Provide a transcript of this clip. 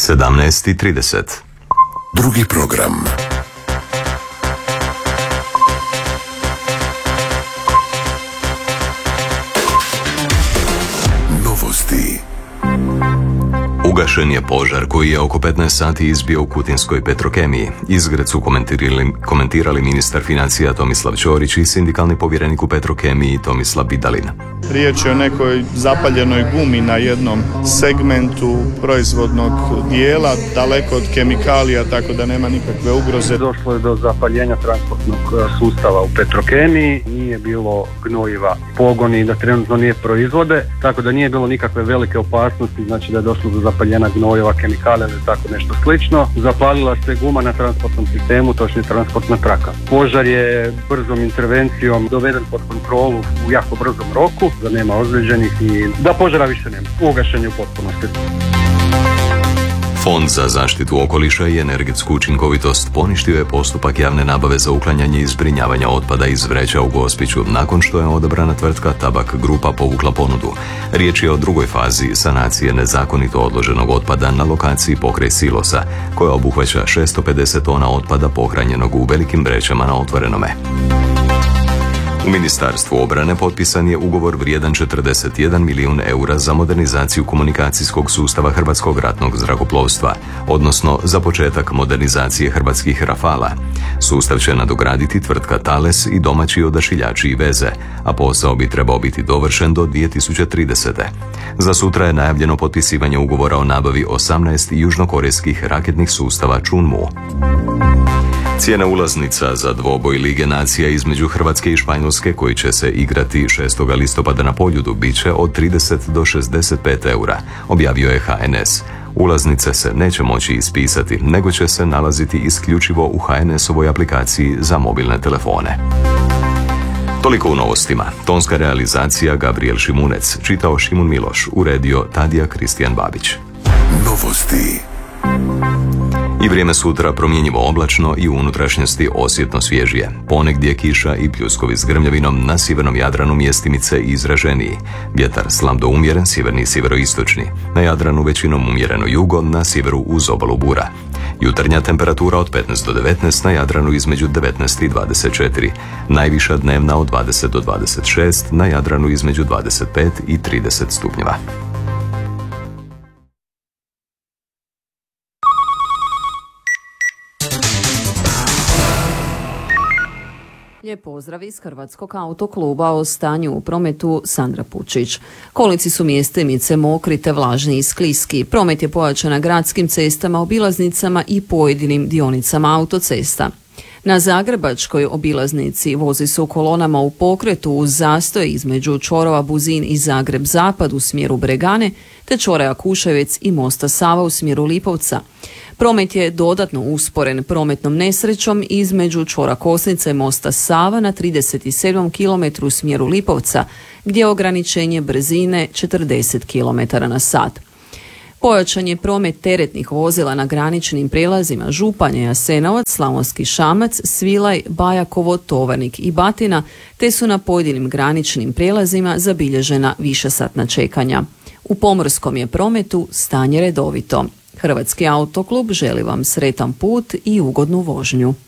17:30. Drugi program. Novosti. Ugašen je požar koji je oko 15 sati izbio u Kutinskoj Petrokemiji. Izgred su komentirali ministar financija Tomislav Ćorić i sindikalni povjerenik u Petrokemiji Tomislav Bidalin. Riječ je o nekoj zapaljenoj gumi na jednom segmentu proizvodnog dijela, daleko od kemikalija, tako da nema nikakve ugroze. Došlo je do zapaljenja transportnog sustava u Petrokemiji, nije bilo gnojiva, pogoni da trenutno nije proizvode, tako da nije bilo nikakve velike opasnosti, znači da je došlo do zapaljenja gnojeva, kemikalija ili tako nešto slično. Zapalila se guma na transportnom sistemu, točnije transportna traka. Požar je brzom intervencijom doveden pod kontrolu u jako brzom roku, da nema ozlijeđenih i da požara više nema. Ugašen je u potpunosti. Fond za zaštitu okoliša i energetsku učinkovitost poništio je postupak javne nabave za uklanjanje i zbrinjavanje otpada iz vreća u Gospiću nakon što je odabrana tvrtka Tabak Grupa povukla ponudu. Riječ je o drugoj fazi sanacije nezakonito odloženog otpada na lokaciji pokraj silosa, koja obuhvaća 650 tona otpada pohranjenog u velikim vrećama na otvorenome. U Ministarstvu obrane potpisan je ugovor vrijedan 41 milijun eura za modernizaciju komunikacijskog sustava Hrvatskog ratnog zrakoplovstva, odnosno za početak modernizacije hrvatskih Rafala. Sustav će nadograditi tvrtka Thales i domaći odašiljači i veze, a posao bi trebao biti dovršen do 2030. Za sutra je najavljeno potpisivanje ugovora o nabavi 18 južnokorejskih raketnih sustava Chunmoo. Cijena ulaznica za dvoboj Lige nacija između Hrvatske i Španjolske, koji će se igrati 6. listopada na Poljudu, bit će od 30 do 65 eura, objavio je HNS. Ulaznice se neće moći ispisati, nego će se nalaziti isključivo u HNS-ovoj aplikaciji za mobilne telefone. Toliko u novostima. Tonska realizacija Gabriel Šimunec, čitao Šimun Miloš, uredio Tadija Kristijan Babić. Novosti. I vrijeme sutra promjenjivo oblačno i u unutrašnjosti osjetno svježije. Ponegdje kiša i pljuskovi s grmljavinom, na sjevernom Jadranu mjestimice izraženiji. Vjetar slab do umjeren, sjeverni i sjeveroistočni. Na Jadranu većinom umjereno jugo, na sjeveru uz obalu bura. Jutarnja temperatura od 15 do 19, na Jadranu između 19 i 24. Najviša dnevna od 20 do 26, na Jadranu između 25 i 30 stupnjeva. Lijep pozdrav iz Hrvatskog autokluba. O stanju u prometu Sandra Pučić. Kolnici su mjestimice mokri te vlažni i skliski. Promet je pojačan na gradskim cestama, obilaznicama i pojedinim dionicama autocesta. Na zagrebačkoj obilaznici vozi se u kolonama u pokretu uz zastoj između čvorova Buzin i Zagreb Zapad u smjeru Bregane te čvora Kuševec i mosta Sava u smjeru Lipovca. Promet je dodatno usporen prometnom nesrećom između čvora Kosnica i mosta Sava na 37 km u smjeru Lipovca, gdje je ograničenje brzine 40 km/h. Pojačan je promet teretnih vozila na graničnim prijelazima Županja, Jasenovac, Slavonski Šamac, Svilaj, Bajakovo, Tovarnik i Batina, te su na pojedinim graničnim prijelazima zabilježena višesatna čekanja. U pomorskom je prometu stanje redovito. Hrvatski autoklub želi vam sretan put i ugodnu vožnju.